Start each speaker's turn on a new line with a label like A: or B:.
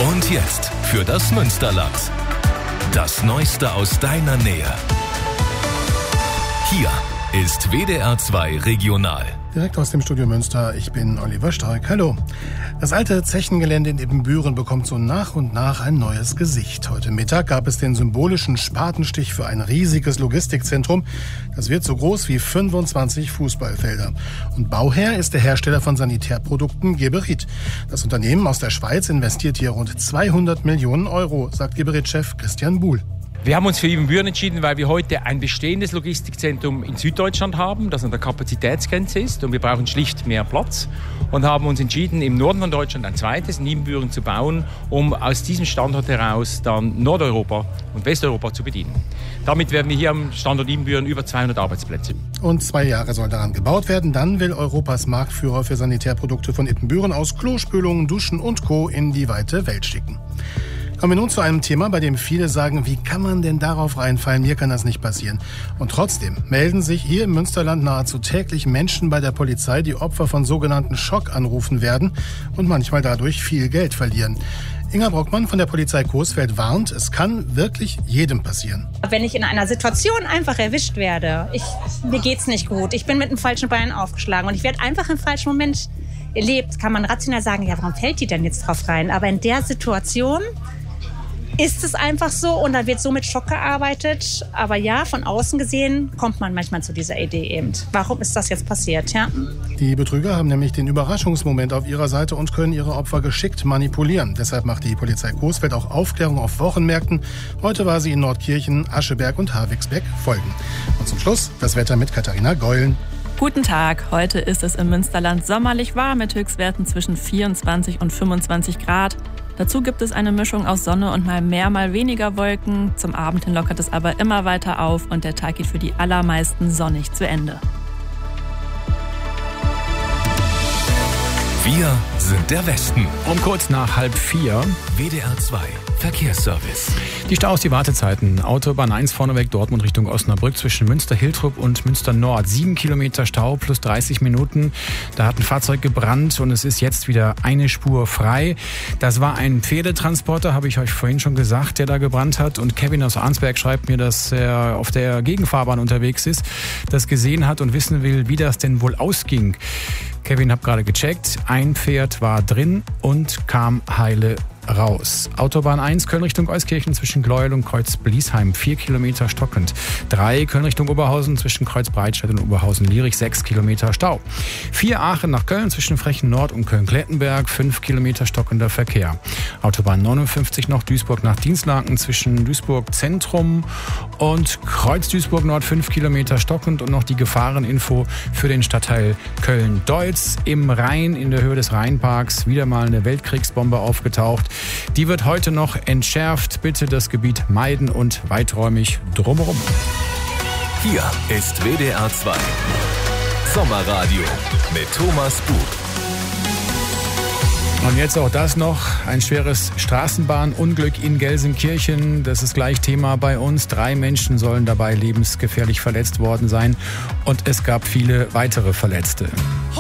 A: Und jetzt für das Münsterland. Das Neueste aus deiner Nähe. Hier ist WDR 2 Regional.
B: Direkt aus dem Studio Münster, ich bin Oliver Stark. Hallo. Das alte Zechengelände in Ibbenbüren bekommt so nach und nach ein neues Gesicht. Heute Mittag gab es den symbolischen Spatenstich für ein riesiges Logistikzentrum. Das wird so groß wie 25 Fußballfelder. Und Bauherr ist der Hersteller von Sanitärprodukten Geberit. Das Unternehmen aus der Schweiz investiert hier rund 200 Millionen Euro, sagt Geberit-Chef Christian Buhl.
C: Wir haben uns für Ibbenbüren entschieden, weil wir heute ein bestehendes Logistikzentrum in Süddeutschland haben, das an der Kapazitätsgrenze ist, und wir brauchen schlicht mehr Platz und haben uns entschieden, im Norden von Deutschland ein zweites in Ibbenbüren zu bauen, um aus diesem Standort heraus dann Nordeuropa und Westeuropa zu bedienen. Damit werden wir hier am Standort Ibbenbüren über 200 Arbeitsplätze.
B: Und 2 Jahre soll daran gebaut werden. Dann will Europas Marktführer für Sanitärprodukte von Ibbenbüren aus Klospülungen, Duschen und Co. in die weite Welt schicken. Kommen wir nun zu einem Thema, bei dem viele sagen, wie kann man denn darauf reinfallen? Mir kann das nicht passieren. Und trotzdem melden sich hier im Münsterland nahezu täglich Menschen bei der Polizei, die Opfer von sogenannten Schockanrufen werden und manchmal dadurch viel Geld verlieren. Inga Brockmann von der Polizei Coesfeld warnt, es kann wirklich jedem passieren.
D: Wenn ich in einer Situation einfach erwischt werde, mir geht's nicht gut, ich bin mit dem falschen Bein aufgeschlagen und ich werde einfach im falschen Moment erlebt, kann man rational sagen, ja, warum fällt die denn jetzt drauf rein? Aber in der Situation ist es einfach so und da wird so mit Schock gearbeitet. Aber ja, von außen gesehen kommt man manchmal zu dieser Idee eben. Warum ist das jetzt passiert? Ja?
B: Die Betrüger haben nämlich den Überraschungsmoment auf ihrer Seite und können ihre Opfer geschickt manipulieren. Deshalb macht die Polizei Coesfeld auch Aufklärung auf Wochenmärkten. Heute war sie in Nordkirchen, Ascheberg und Havigsbeck folgen. Und zum Schluss das Wetter mit Katharina Geulen.
E: Guten Tag, heute ist es im Münsterland sommerlich warm mit Höchstwerten zwischen 24 und 25 Grad. Dazu gibt es eine Mischung aus Sonne und mal mehr, mal weniger Wolken. Zum Abend hin lockert es aber immer weiter auf und der Tag geht für die allermeisten sonnig zu Ende.
A: Wir sind der Westen.
F: Um kurz nach 3:30.
A: WDR 2 Verkehrsservice.
F: Die Staus, die Wartezeiten. Autobahn 1 vorneweg, Dortmund Richtung Osnabrück zwischen Münster-Hiltrup und Münster-Nord. 7 Kilometer Stau plus 30 Minuten. Da hat ein Fahrzeug gebrannt und es ist jetzt wieder eine Spur frei. Das war ein Pferdetransporter, habe ich euch vorhin schon gesagt, der da gebrannt hat. Und Kevin aus Arnsberg schreibt mir, dass er auf der Gegenfahrbahn unterwegs ist, das gesehen hat und wissen will, wie das denn wohl ausging. Kevin, hab gerade gecheckt. Ein Pferd war drin und kam heile raus. Autobahn 1 Köln Richtung Euskirchen zwischen Gleuel und Kreuz-Bliesheim 4 Kilometer stockend. 3 Köln Richtung Oberhausen zwischen Kreuz-Breitstedt und Oberhausen-Lierich 6 Kilometer Stau. 4 Aachen nach Köln zwischen Frechen Nord und Köln-Klettenberg 5 Kilometer stockender Verkehr. Autobahn 59 noch Duisburg nach Dienstlaken zwischen Duisburg Zentrum und Kreuz-Duisburg Nord 5 Kilometer stockend und noch die Gefahreninfo für den Stadtteil Köln-Deutz im Rhein in der Höhe des Rheinparks wieder mal eine Weltkriegsbombe aufgetaucht. Die wird heute noch entschärft. Bitte das Gebiet meiden und weiträumig drumherum.
A: Hier ist WDR 2 Sommerradio mit Thomas Bug.
F: Und jetzt auch das noch, ein schweres Straßenbahnunglück in Gelsenkirchen. Das ist gleich Thema bei uns. 3 Menschen sollen dabei lebensgefährlich verletzt worden sein und es gab viele weitere Verletzte.